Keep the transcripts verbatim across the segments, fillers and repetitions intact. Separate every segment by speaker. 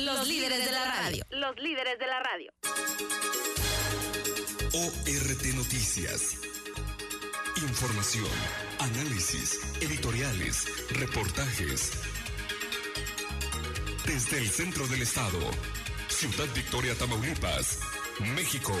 Speaker 1: Los líderes de la radio.
Speaker 2: Los líderes de la radio.
Speaker 3: O R T Noticias. Información, análisis, editoriales, reportajes. Desde el centro del estado, Ciudad Victoria, Tamaulipas, México.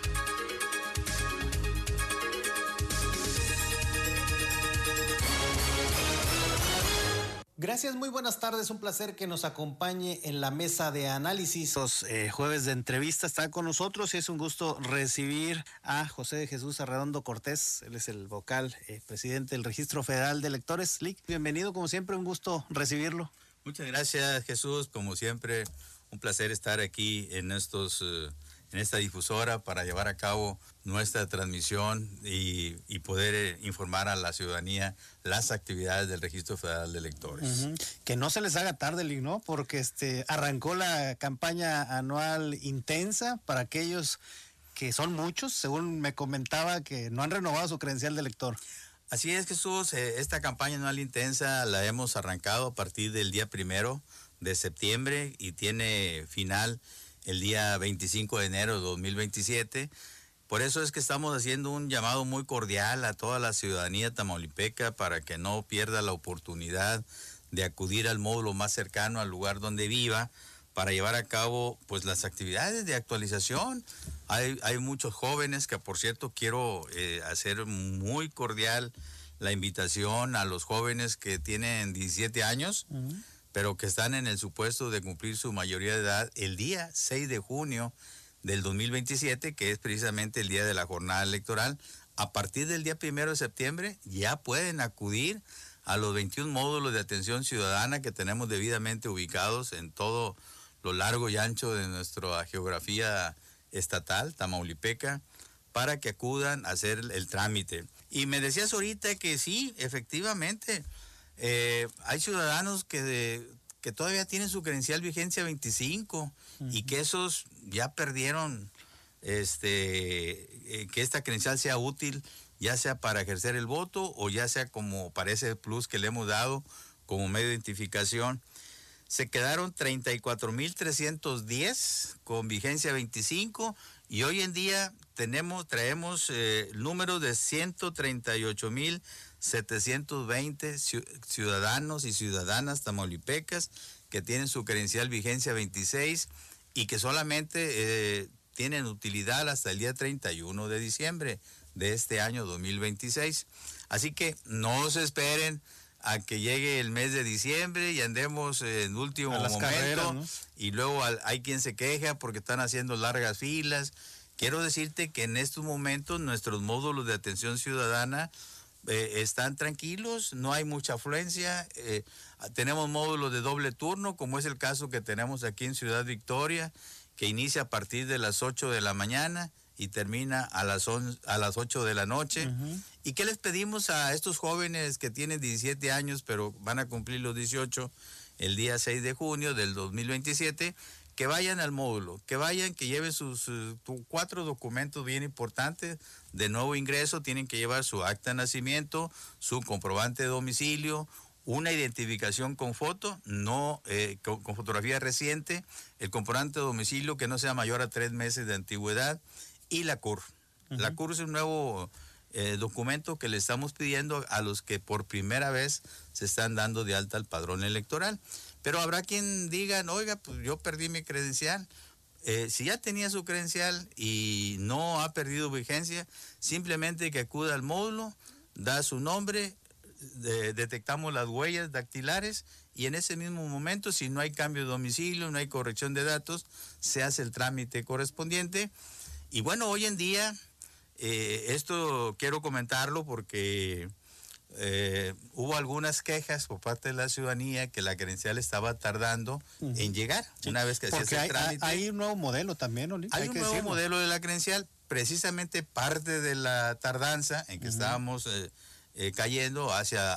Speaker 4: Gracias, muy buenas tardes, un placer que nos acompañe en la mesa de análisis. Los eh, jueves de entrevista está con nosotros y es un gusto recibir a José de Jesús Arredondo Cortés. Él es el vocal, eh, presidente del Registro Federal de Electores. Lic, bienvenido, como siempre, un gusto recibirlo.
Speaker 5: Muchas gracias, Jesús, como siempre, un placer estar aquí en estos... Uh... en esta difusora para llevar a cabo nuestra transmisión y, y poder eh, informar a la ciudadanía las actividades del Registro Federal de Electores.
Speaker 4: Uh-huh. Que no se les haga tarde, Lic, ¿no? Porque este arrancó la campaña anual intensa para aquellos que son muchos, según me comentaba, que no han renovado su credencial de elector.
Speaker 5: Así es, Jesús, eh, esta campaña anual intensa la hemos arrancado a partir del día primero de septiembre y tiene final el día veinticinco de enero de dos mil veintisiete. Por eso es que estamos haciendo un llamado muy cordial a toda la ciudadanía tamaulipeca para que no pierda la oportunidad de acudir al módulo más cercano al lugar donde viva para llevar a cabo pues las actividades de actualización. Hay, hay muchos jóvenes que, por cierto, quiero eh, hacer muy cordial la invitación a los jóvenes que tienen diecisiete años, uh-huh. pero que están en el supuesto de cumplir su mayoría de edad el día seis de junio del dos mil veintisiete, que es precisamente el día de la jornada electoral. A partir del día primero de septiembre ya pueden acudir a los veintiún módulos de atención ciudadana que tenemos debidamente ubicados en todo lo largo y ancho de nuestra geografía estatal, tamaulipeca, para que acudan a hacer el trámite. Y me decías ahorita que sí, efectivamente, Eh, hay ciudadanos que, de, que todavía tienen su credencial vigencia veinticinco uh-huh. y que esos ya perdieron este eh, que esta credencial sea útil, ya sea para ejercer el voto o ya sea como para ese plus que le hemos dado como medio de identificación. Se quedaron treinta y cuatro mil trescientos diez con vigencia veinticinco y hoy en día tenemos traemos eh, números de ciento treinta y ocho mil setecientos veinte ciudadanos y ciudadanas tamaulipecas que tienen su credencial vigencia veintiséis y que solamente eh, tienen utilidad hasta el día treinta y uno de diciembre de este año dos mil veintiséis. Así que no se esperen a que llegue el mes de diciembre y andemos en último momento, carreras, ¿no? Y luego hay quien se queja porque están haciendo largas filas. Quiero decirte que en estos momentos nuestros módulos de atención ciudadana Eh, están tranquilos, no hay mucha afluencia, eh, tenemos módulos de doble turno, como es el caso que tenemos aquí en Ciudad Victoria, que inicia a partir de las ocho de la mañana y termina a las, once, a las ocho de la noche. Uh-huh. ¿Y qué les pedimos a estos jóvenes que tienen diecisiete años, pero van a cumplir los dieciocho el día seis de junio del dos mil veintisiete? Que vayan al módulo, que vayan, que lleven sus uh, cuatro documentos bien importantes de nuevo ingreso. Tienen que llevar su acta de nacimiento, su comprobante de domicilio, una identificación con foto, no eh, con, con fotografía reciente, el comprobante de domicilio que no sea mayor a tres meses de antigüedad y la C U R. Uh-huh. La C U R es un nuevo eh, documento que le estamos pidiendo a los que por primera vez se están dando de alta al padrón electoral. Pero habrá quien diga, oiga, pues yo perdí mi credencial. Eh, si ya tenía su credencial y no ha perdido vigencia, simplemente que acuda al módulo, da su nombre, de, detectamos las huellas dactilares y en ese mismo momento, si no hay cambio de domicilio, no hay corrección de datos, se hace el trámite correspondiente. Y bueno, hoy en día, eh, esto quiero comentarlo porque... Eh, hubo algunas quejas por parte de la ciudadanía que la credencial estaba tardando uh-huh. en llegar, sí. Una vez que se hace el trámite.
Speaker 4: Hay, hay un nuevo modelo también, ¿no?
Speaker 5: Hay, hay un nuevo decirlo. modelo de la credencial, precisamente parte de la tardanza en que uh-huh. estábamos eh, eh, cayendo hacia